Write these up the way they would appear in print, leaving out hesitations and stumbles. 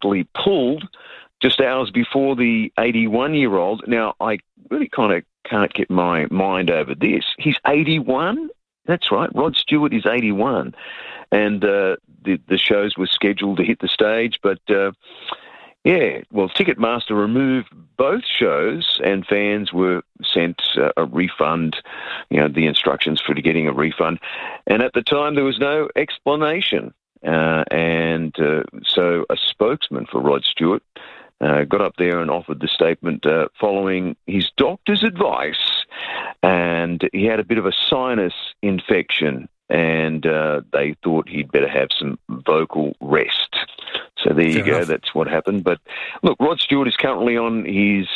unexpectedly pulled just hours before the 81-year-old. Now, I really kind of can't get my mind over this. He's 81? That's right. Rod Stewart is 81. And the shows were scheduled to hit the stage, but... Ticketmaster removed both shows, and fans were sent a refund, the instructions for getting a refund. And at the time, there was no explanation. So a spokesman for Rod Stewart got up there and offered the statement following his doctor's advice. And he had a bit of a sinus infection, and they thought he'd better have some vocal rest. So there you go. That's what happened. But look, Rod Stewart is currently on his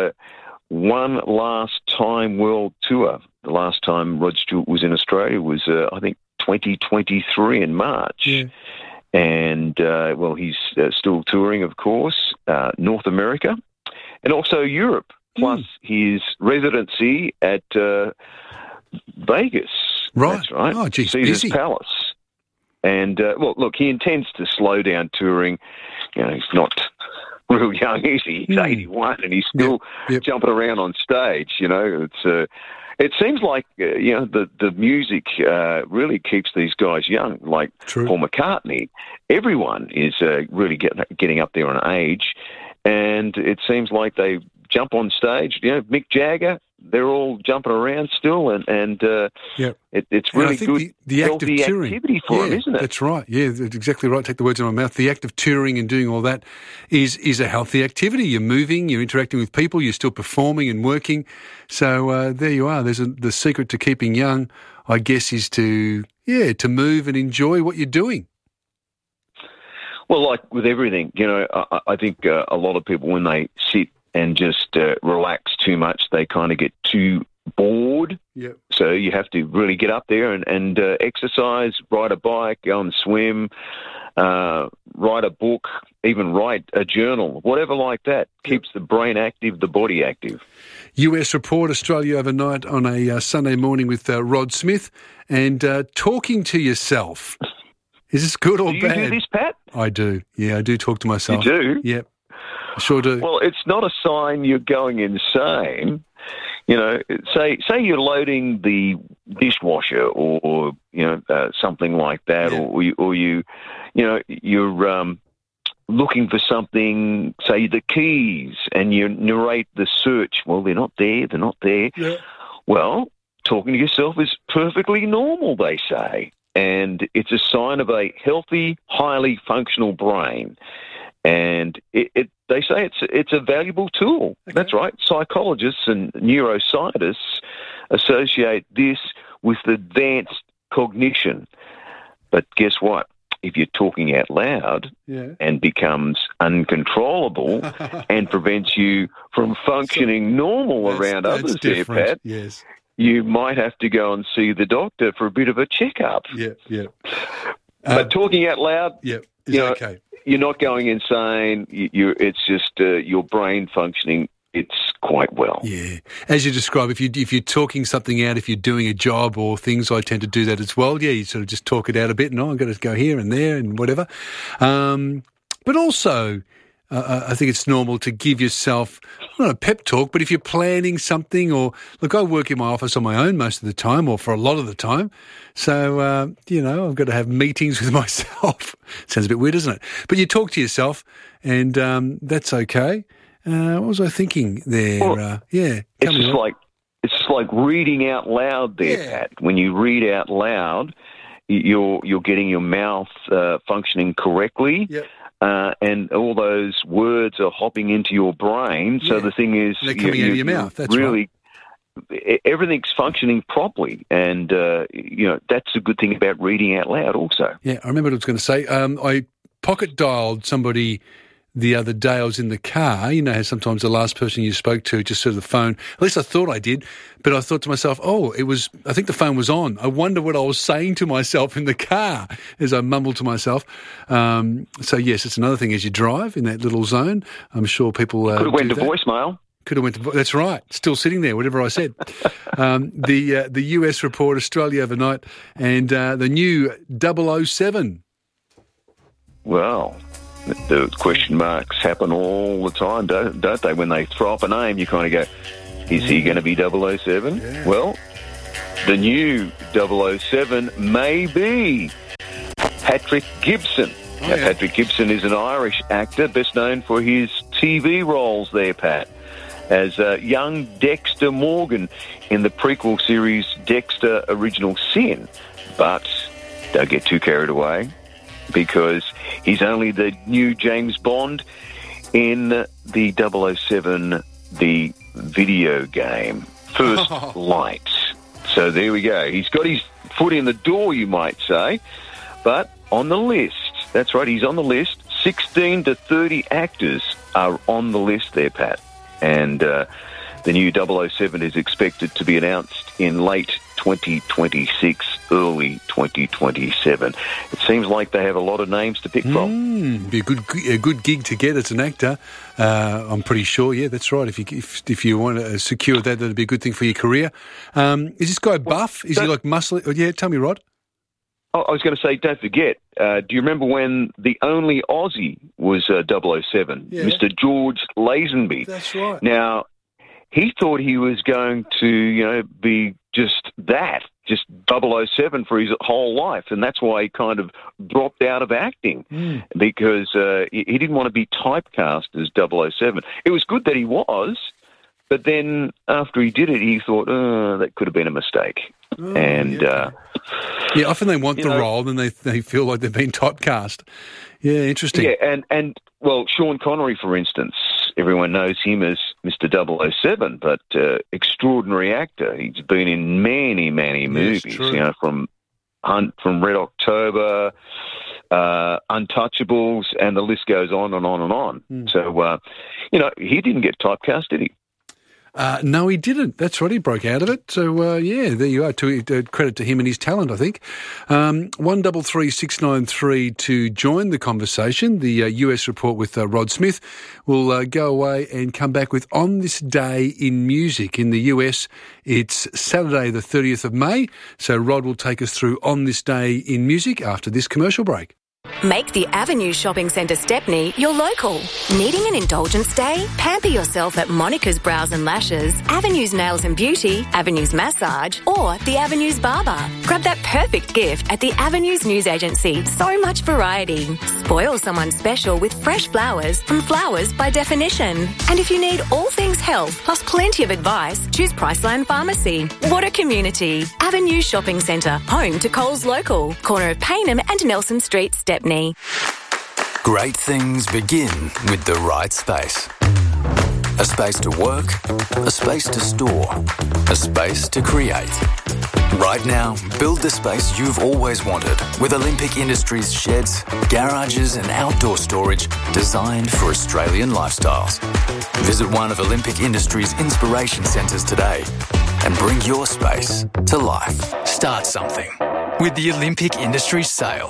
one last time world tour. The last time Rod Stewart was in Australia was, I think, 2023 in March. Yeah. And, he's still touring, of course, North America and also Europe, plus his residency at Vegas. Right. That's right. Oh, geez, Caesar's busy. Palace. And, he intends to slow down touring. He's not real young, is he? He's 81 and he's still jumping around on stage, It seems like, the music really keeps these guys young, like Paul McCartney. Everyone is really getting up there on age, and it seems like they jump on stage. Mick Jagger, they're all jumping around still, and it's really good, the act of healthy touring. activity for them, isn't it? That's right. Yeah, that's exactly right. Take the words out of my mouth. The act of touring and doing all that is a healthy activity. You're moving, you're interacting with people, you're still performing and working. So there you are. The secret to keeping young, I guess, is to move and enjoy what you're doing. Well, like with everything, I think a lot of people, when they sit and just relax too much, they kind of get too bored. Yep. So you have to really get up there and exercise, ride a bike, go and swim, write a book, even write a journal, whatever like that. Keeps the brain active, the body active. US Report, Australia Overnight on a Sunday morning with Rod Smith, and talking to yourself. Is this good or bad? Do you do this, Pat? I do. Yeah, I do talk to myself. You do? Yep. I sure do. Well, it's not a sign you're going insane. Say you're loading the dishwasher or something like that, or you're looking for something, say the keys, and you narrate the search. Well, they're not there. They're not there. Yeah. Well, talking to yourself is perfectly normal, they say, and it's a sign of a healthy, highly functional brain. And they say it's a valuable tool. Okay. That's right. Psychologists and neuroscientists associate this with advanced cognition. But guess what? If you're talking out loud and becomes uncontrollable and prevents you from functioning normal around others, there, Pat, you might have to go and see the doctor for a bit of a checkup. Yeah. But talking out loud, is okay. You're not going insane. It's just your brain functioning. It's quite well. Yeah, as you describe, if you're talking something out, if you're doing a job or things, I tend to do that as well. Yeah, you sort of just talk it out a bit. No, I've got to go here and there and whatever. But also, I think it's normal to give yourself not a pep talk, but if you're planning something, or look, I work in my office on my own most of the time, or for a lot of the time. So, I've got to have meetings with myself. Sounds a bit weird, doesn't it? But you talk to yourself, and that's okay. What was I thinking there? Well, it's just like reading out loud there, Pat. When you read out loud, you're getting your mouth functioning correctly. Yep. And all those words are hopping into your brain. So the thing is, they're coming out of your mouth. That's really, right. Everything's functioning properly, and that's a good thing about reading out loud. Also, yeah, I remember what I was going to say. I pocket dialed somebody the other day. I was in the car. You know how sometimes the last person you spoke to just sort of the phone. At least I thought I did, but I thought to myself, I think the phone was on. I wonder what I was saying to myself in the car as I mumbled to myself. So yes, it's another thing as you drive in that little zone. I'm sure people could have went to voicemail. Could have went to. That's right. Still sitting there. Whatever I said. The US Report, Australia Overnight, and the new 007. Well. The question marks happen all the time, don't they? When they throw up a name, you kind of go, is he going to be 007? Yeah. Well, the new 007 may be Patrick Gibson. Oh, Now, yeah. Patrick Gibson is an Irish actor, best known for his TV roles there, Pat, as young Dexter Morgan in the prequel series Dexter Original Sin. But don't get too carried away, because he's only the new James Bond in the 007, the video game, First Light. So there we go. He's got his foot in the door, you might say, but on the list. That's right, he's on the list. 16 to 30 actors are on the list there, Pat. And the new 007 is expected to be announced in late 2026, early 2027. It seems like they have a lot of names to pick from. Be a good gig to get as an actor. I'm pretty sure. Yeah, that's right. If you want to secure that, that'd be a good thing for your career. Is this guy buff? Is he like muscly? Oh, yeah, tell me, Rod. I was going to say, don't forget, do you remember when the only Aussie was 007? Yeah. Mr. George Lazenby. That's right. Now, he thought he was going to, be just 007 for his whole life, and that's why he kind of dropped out of acting, because he didn't want to be typecast as 007. It was good that he was, but then after he did it, he thought, that could have been a mistake. Yeah, often they want the role and they feel like they've been typecast. Yeah, interesting. Yeah, and well, Sean Connery, for instance, everyone knows him as Mr. 007, but extraordinary actor. He's been in many, many movies, true. From Red October, Untouchables, and the list goes on and on and on. So, he didn't get typecast, did he? No, he didn't. That's right. He broke out of it. So, there you are. Credit to him and his talent, I think. 133693 to join the conversation. The US report with Rod Smith will go away and come back with On This Day in Music. In the US, it's Saturday the 30th of May. So Rod will take us through On This Day in Music after this commercial break. Make the Avenue Shopping Centre Stepney your local. Needing an indulgence day? Pamper yourself at Monica's Brows and Lashes, Avenue's Nails and Beauty, Avenue's Massage, or the Avenue's Barber. Grab that perfect gift at the Avenue's News Agency. So much variety. Spoil someone special with fresh flowers from Flowers by Definition. And if you need all things health plus plenty of advice, choose Priceline Pharmacy. What a community. Avenue Shopping Centre, home to Coles Local, corner of Paynham and Nelson Street, Stepney. Great things begin with the right space. A space to work, a space to store, a space to create. Right now, build the space you've always wanted with Olympic Industries sheds, garages and outdoor storage designed for Australian lifestyles. Visit one of Olympic Industries' inspiration centres today and bring your space to life. Start something with the Olympic Industries sale.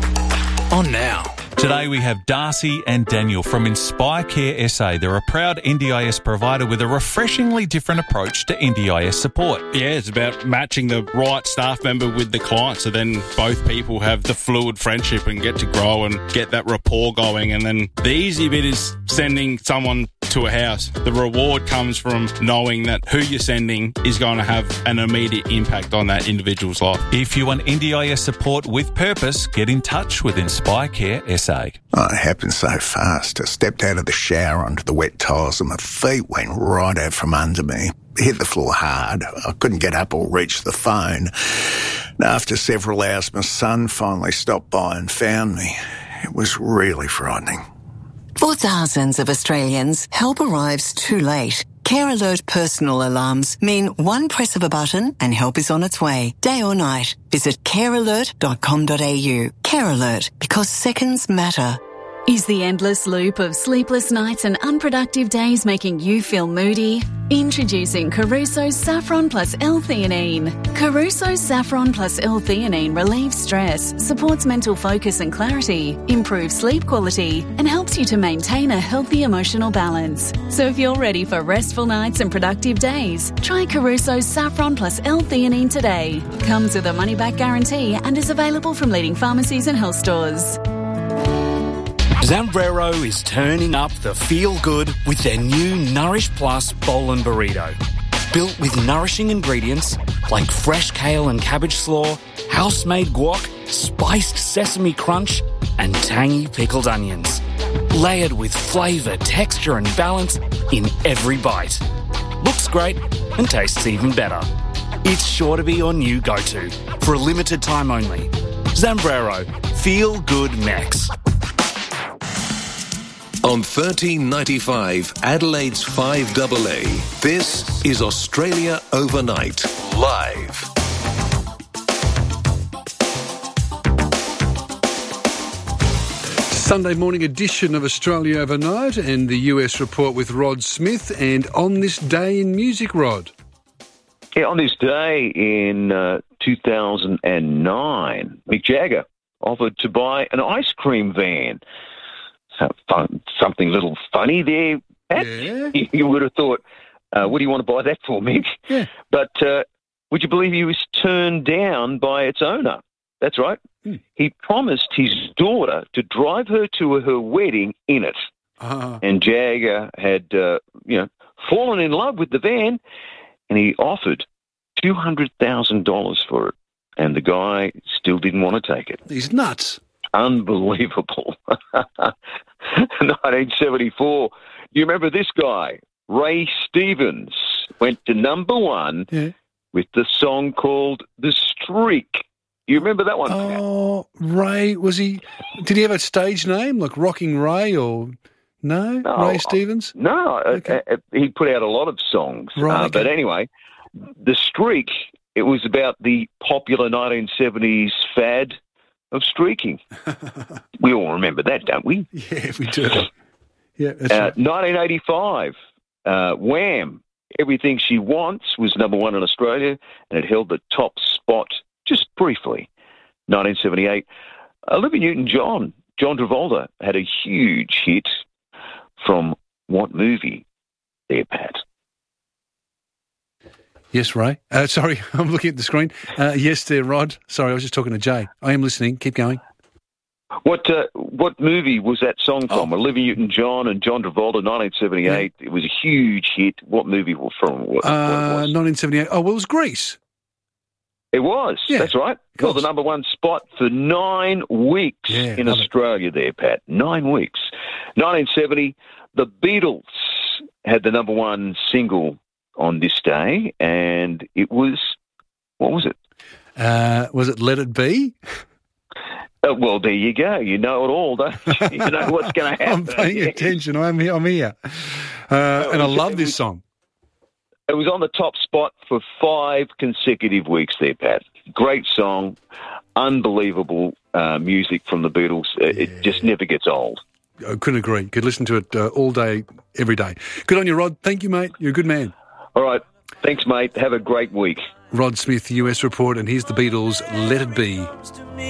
On now. Today we have Darcy and Daniel from Inspire Care SA. They're a proud NDIS provider with a refreshingly different approach to NDIS support. Yeah, it's about matching the right staff member with the client, so then both people have the fluid friendship and get to grow and get that rapport going. And then the easy bit is sending someone to a house. The reward comes from knowing that who you're sending is going to have an immediate impact on that individual's life. If you want NDIS support with purpose, get in touch with Inspire Care SA. Oh, it happened so fast. I stepped out of the shower onto the wet tiles and my feet went right out from under me. Hit the floor hard. I couldn't get up or reach the phone. And after several hours, my son finally stopped by and found me. It was really frightening. For thousands of Australians, help arrives too late. Care Alert personal alarms mean one press of a button and help is on its way, day or night. Visit carealert.com.au. Care Alert, because seconds matter. Is the endless loop of sleepless nights and unproductive days making you feel moody? Introducing Caruso's Saffron plus L-theanine. Caruso's Saffron plus L-theanine relieves stress, supports mental focus and clarity, improves sleep quality, and helps you to maintain a healthy emotional balance. So if you're ready for restful nights and productive days, try Caruso's Saffron plus L-theanine today. Comes with a money-back guarantee and is available from leading pharmacies and health stores. Zambrero is turning up the feel-good with their new Nourish Plus Bowl and Burrito. Built with nourishing ingredients like fresh kale and cabbage slaw, house-made guac, spiced sesame crunch, and tangy pickled onions. Layered with flavour, texture and balance in every bite. Looks great and tastes even better. It's sure to be your new go-to for a limited time only. Zambrero, feel good Mex. On 1395 Adelaide's 5AA, this is Australia Overnight, live. Sunday morning edition of Australia Overnight and the US Report with Rod Smith. And on this day in music, Rod. Yeah, on this day in 2009, Mick Jagger offered to buy an ice cream van. Something a little funny there, Pat. Yeah. You would have thought, what do you want to buy that for, Mick? Yeah. But would you believe he was turned down by its owner? That's right. He promised his daughter to drive her to her wedding in it. And Jagger had, fallen in love with the van, and he offered $200,000 for it. And the guy still didn't want to take it. He's nuts. Unbelievable. 1974. You remember this guy, Ray Stevens, went to number one with the song called The Streak. You remember that one? Oh, Ray, did he have a stage name like Rocking Ray or no? Ray Stevens? No, Okay. He put out a lot of songs. Right, But anyway, The Streak, it was about the popular 1970s fad of streaking. We all remember that, don't we? Yeah, we do. Yeah, that's right. 1985, Wham! Everything She Wants was number one in Australia, and it held the top spot just briefly. 1978, Olivia Newton-John, John Travolta, had a huge hit from what movie there, Pat? Yes, Ray. Sorry, I'm looking at the screen. Yes, there, Rod. Sorry, I was just talking to Jay. I am listening. Keep going. What movie was that song from? Olivia Newton-John and John Travolta, 1978. Yeah. It was a huge hit. What movie was from? What it was? 1978. Oh, well, it was Grease. It was. Yeah, that's right. Held the number one spot for 9 weeks in Australia there, Pat. 9 weeks. 1970, the Beatles had the number one single on this day, and it was, what was it? Was it Let It Be? Well, there you go. You know it all, don't you? You know what's going to happen. I'm paying attention. I'm here. And I love this song. It was on the top spot for 5 consecutive weeks there, Pat. Great song. Unbelievable music from the Beatles. It just never gets old. I couldn't agree. Could listen to it all day, every day. Good on you, Rod. Thank you, mate. You're a good man. All right. Thanks, mate. Have a great week. Rod Smith, US Report, and here's the Beatles, Let It Be.